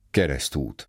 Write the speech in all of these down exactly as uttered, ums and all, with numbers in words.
Keresztút.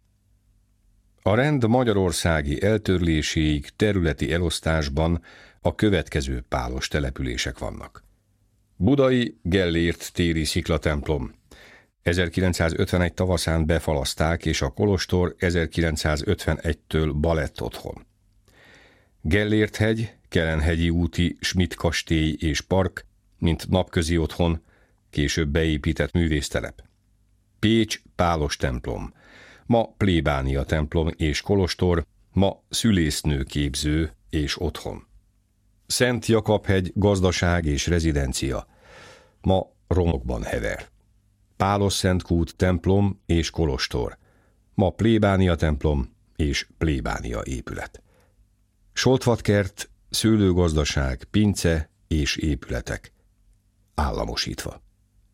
A rend magyarországi eltörléséig területi elosztásban a következő pálos települések vannak. Budai Gellért téri sziklatemplom. ezerkilencszázötvenegy tavaszán befalaszták, és a kolostor ezerkilencszázötvenegytől balett otthon. Gellért-hegy, Kelenhegyi úti Schmidt kastély és park, mint napközi otthon, később beépített művésztelep. Pécs pálos templom. Ma plébánia templom és kolostor, ma szülésznőképző és otthon. Szent Jakab-hegy gazdaság és rezidencia, ma romokban hever. Pálos-Szentkút templom és kolostor, ma plébánia templom és plébánia épület. Soltvatkert, szőlőgazdaság, pince és épületek, államosítva.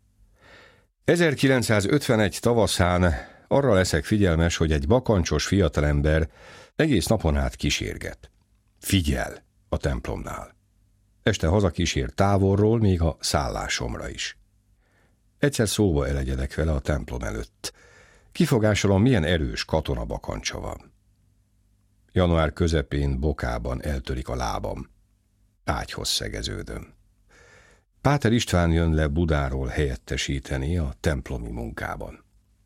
ezerkilencszázötvenegy tavaszán arra leszek figyelmes, hogy egy bakancsos fiatalember egész napon át kísérget. Figyel a templomnál. Este hazakísér távolról, még a szállásomra is. Egyszer szóba elegyedek vele a templom előtt. Kifogásolom, milyen erős katona bakancsa van. Január közepén bokában eltörik a lábam. Ágyhoz szegeződöm. Páter István jön le Budáról helyettesíteni a templomi munkában.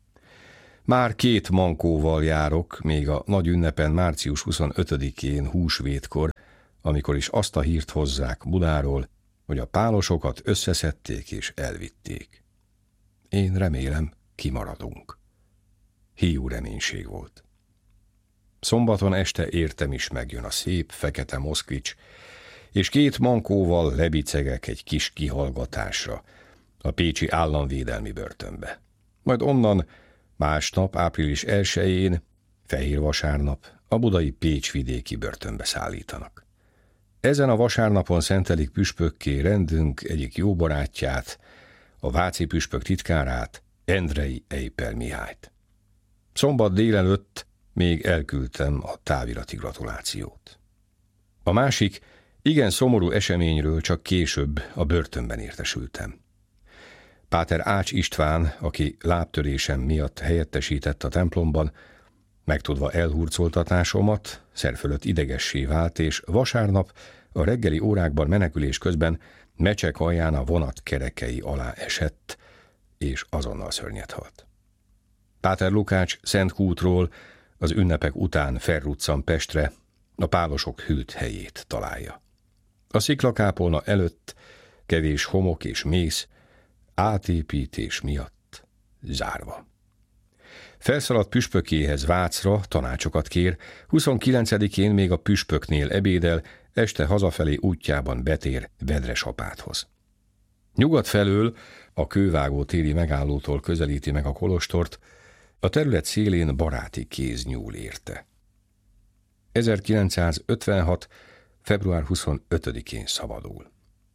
Már két mankóval járok, még a nagy ünnepen március huszonötödikén húsvétkor, amikor is azt a hírt hozzák Budáról, hogy a pálosokat összeszedték és elvitték. Én remélem, kimaradunk. Hiú reménység volt. Szombaton este értem is megjön a szép, fekete moszkvics, és két mankóval lebicegek egy kis kihallgatásra, a pécsi államvédelmi börtönbe. Majd onnan másnap, április elsején, fehér vasárnap, a budai Pécs-vidéki börtönbe szállítanak. Ezen a vasárnapon szentelik püspökké rendünk egyik jó barátját, a váci püspök titkárát, Endrei Eipel Mihályt. Szombat délelőtt még elküldtem a távirati gratulációt. A másik, igen szomorú eseményről csak később a börtönben értesültem. Páter Ács István, aki lábtörésem miatt helyettesített a templomban, megtudva elhurcoltatásomat, szerfölött idegessé vált, és vasárnap a reggeli órákban menekülés közben mecsek alján a vonat kerekei alá esett, és azonnal szörnyet halt. Páter Lukács Szentkútról az ünnepek után felruccan Pestre, a pálosok hűlt helyét találja. A sziklakápolna előtt kevés homok és mész, átépítés miatt zárva. Felszaladt püspökéhez Vácra, tanácsokat kér, huszonkilencedikén még a püspöknél ebédel, este hazafelé útjában betér Vedresapáthoz. Nyugat felől, a Kővágó téri megállótól közelíti meg a kolostort, a terület szélén baráti kéz nyúl érte. ezerkilencszázötvenhat. február huszonötödikén szabadul.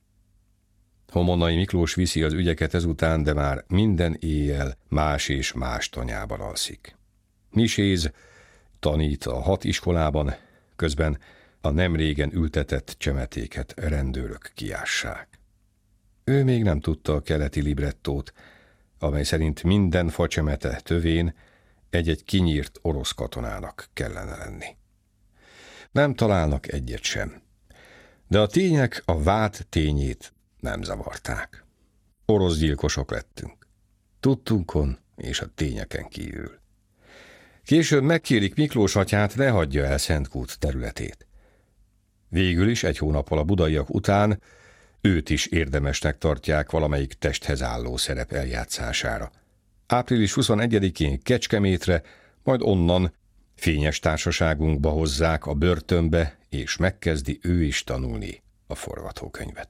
Homonnai Miklós viszi az ügyeket ezután, de már minden éjjel más és más tanyában alszik. Miséz, tanít a hat iskolában, közben a nem régen ültetett csemetéket rendőrök kiássák. Ő még nem tudta a keleti librettót, amely szerint minden facsemete tövén egy-egy kinyírt orosz katonának kellene lenni. Nem találnak egyet sem, de a tények a vád tényét nem zavarták. Orosz gyilkosok lettünk. Tudtunkon és a tényeken kívül. Később megkérik Miklós atyát, ne hagyja el Szentkút területét. Végül is egy hónappal a budaiak után őt is érdemesnek tartják valamelyik testhez álló szerep eljátszására. április huszonegyedikén Kecskemétre, majd onnan fényes társaságunkba hozzák a börtönbe, és megkezdi ő is tanulni a forgatókönyvet.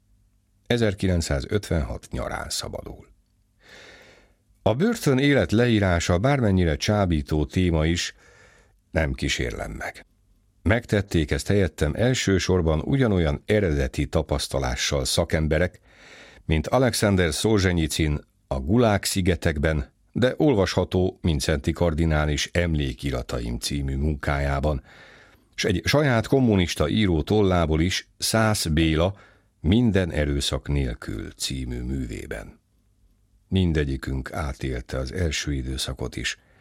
ezerkilencszázötvenhat nyarán szabadul. A börtön élet leírása bármennyire csábító téma is, nem kísérlem meg. Megtették ezt helyettem elsősorban ugyanolyan eredeti tapasztalással szakemberek, mint Alexander Szolzsenyicin a Gulág-szigetekben, de olvasható Mindszenty kardinális Emlékirataim című munkájában, s egy saját kommunista író tollából is Szász Béla Minden erőszak nélkül című művében. Mindegyikünk átélte az első időszakot is,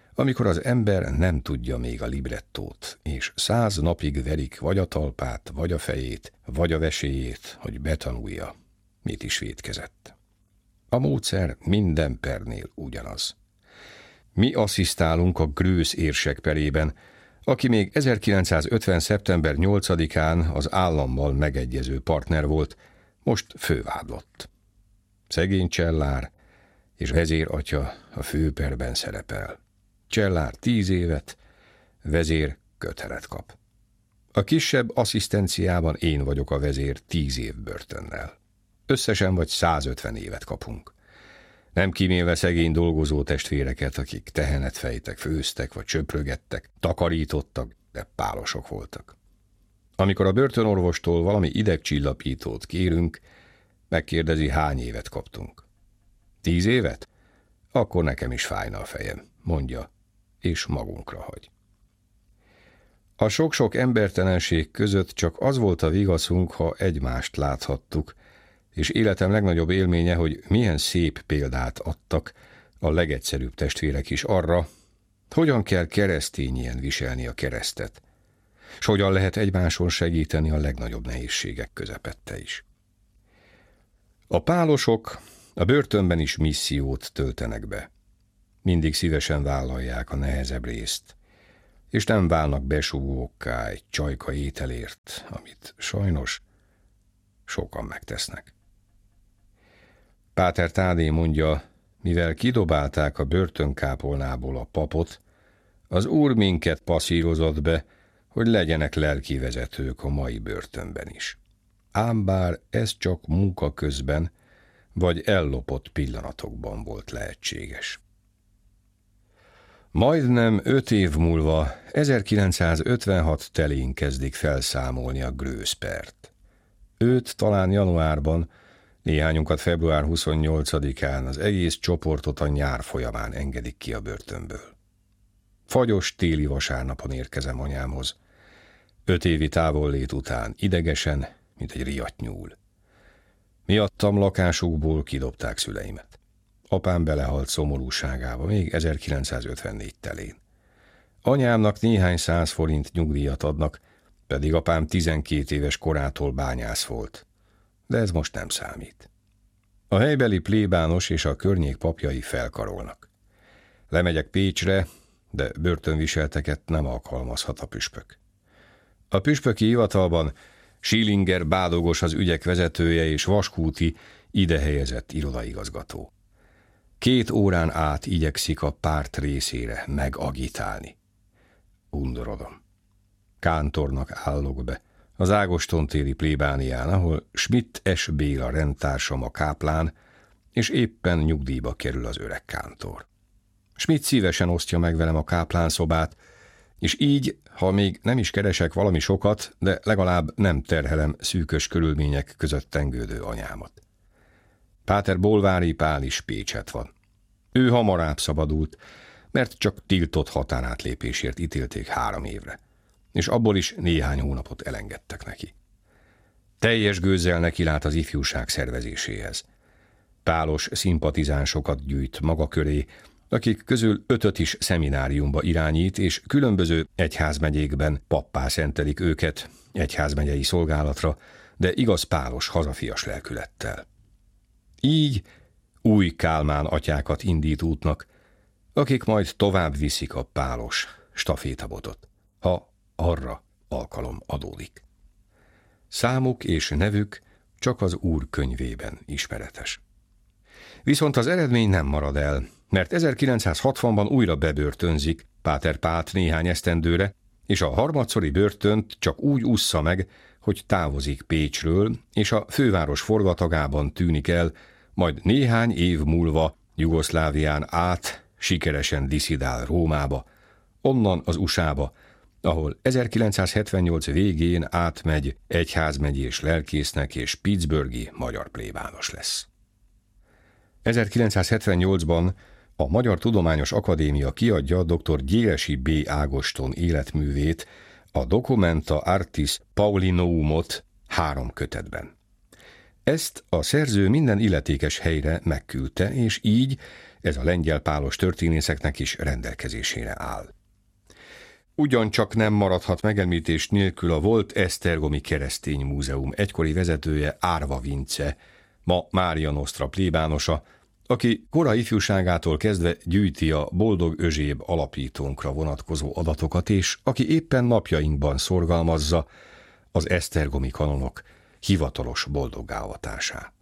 amikor az ember nem tudja még a librettót, és száz napig verik vagy a talpát, vagy a fejét, vagy a veséjét, hogy betanulja, mit is vétkezett. A módszer minden pernél ugyanaz. Mi asszisztálunk a Grősz érsek perében, aki még ezerkilencszázötven. szeptember nyolcadikán az állammal megegyező partner volt, most fővádlott. Szegény Csellár és vezératya a főperben szerepel. Csellár tíz évet, vezér kötelet kap. A kisebb asszisztenciában én vagyok a vezér tíz év börtönnel. Összesen vagy százötven évet kapunk. Nem kímélve szegény dolgozó testvéreket, akik tehenet fejtek, főztek vagy söprögettek, takarítottak, de pálosok voltak. Amikor a börtönorvostól valami idegcsillapítót kérünk, megkérdezi, hány évet kaptunk. Tíz évet? Akkor nekem is fájna a fejem, mondja, és magunkra hagy. A sok-sok embertelenség között csak az volt a vigaszunk, ha egymást láthattuk, és életem legnagyobb élménye, hogy milyen szép példát adtak a legegyszerűbb testvérek is arra, hogyan kell keresztényien viselni a keresztet, s hogyan lehet egymáson segíteni a legnagyobb nehézségek közepette is. A pálosok a börtönben is missziót töltenek be. Mindig szívesen vállalják a nehezebb részt, és nem válnak besúgókká egy csajka ételért, amit sajnos sokan megtesznek. Páter Tádé mondja, mivel kidobálták a börtönkápolnából a papot, az Úr minket passzírozott be, hogy legyenek lelkivezetők a mai börtönben is. Ám bár ez csak munka közben, vagy ellopott pillanatokban volt lehetséges. Majdnem öt év múlva, ezerkilencszázötvenhat telén kezdik felszámolni a Grősz pert. Őt talán januárban, néhányunkat február huszonnyolcadikán az egész csoportot a nyár folyamán engedik ki a börtönből. Fagyos téli vasárnapon érkezem anyámhoz. Öt évi távollét után idegesen, mint egy riadt nyúl. Miattam lakásukból kidobták szüleimet. Apám belehalt szomorúságába még ezerkilencszázötvennégy telén. Anyámnak néhány száz forint nyugdíjat adnak, pedig apám tizenkét éves korától bányász volt. De ez most nem számít. A helybeli plébános és a környék papjai felkarolnak. Lemegyek Pécsre, de börtönviselteket nem alkalmazhat a püspök. A püspöki hivatalban Schillinger bádogos az ügyek vezetője és Vaskúti ide helyezett irodaigazgató. Két órán át igyekszik a párt részére megagitálni. Undorodom. Kántornak állok be az Ágostontéri plébánián, ahol Schmidt S. Béla rendtársam a káplán, és éppen nyugdíjba kerül az öreg kántor. Schmidt szívesen osztja meg velem a káplán szobát, és így, ha még nem is keresek valami sokat, de legalább nem terhelem szűkös körülmények között tengődő anyámat. Páter Bolvári Pál is Pécset van. Ő hamarabb szabadult, mert csak tiltott határátlépésért ítélték három évre, és abból is néhány hónapot elengedtek neki. Teljes gőzzel nekilát az ifjúság szervezéséhez. Pálos szimpatizánsokat gyűjt maga köré, akik közül ötöt is szemináriumba irányít, és különböző egyházmegyékben pappá szentelik őket egyházmegyei szolgálatra, de igaz pálos hazafias lelkülettel. Így új Kálmán atyákat indít útnak, akik majd tovább viszik a pálos stafétabotot, ha arra alkalom adódik. Számuk és nevük csak az Úr könyvében ismeretes. Viszont az eredmény nem marad el, mert ezerkilencszázhatvanban újra bebörtönzik Páter Pált néhány esztendőre, és a harmadszori börtönt csak úgy ússza meg, hogy távozik Pécsről, és a főváros forgatagában tűnik el, majd néhány év múlva Jugoszlávián át sikeresen diszidál Rómába, onnan az u es á-ba, ahol ezerkilencszázhetvennyolc végén átmegy egyházmegyés lelkésznek és pittsburghi magyar plébános lesz. ezerkilencszázhetvennyolcban a Magyar Tudományos Akadémia kiadja dr. Gyélesi B. Ágoston életművét, a Documenta Artis Paulinoumot három kötetben. Ezt a szerző minden illetékes helyre megküldte, és így ez a lengyel pálos történészeknek is rendelkezésére áll. Ugyancsak nem maradhat megemlítés nélkül a volt Esztergomi Keresztény Múzeum egykori vezetője, Árva Vince, ma Mária Nostra plébánosa, aki korai ifjúságától kezdve gyűjti a Boldog Özséb alapítónkra vonatkozó adatokat, és aki éppen napjainkban szorgalmazza az esztergomi kanonok hivatalos boldoggá avatását.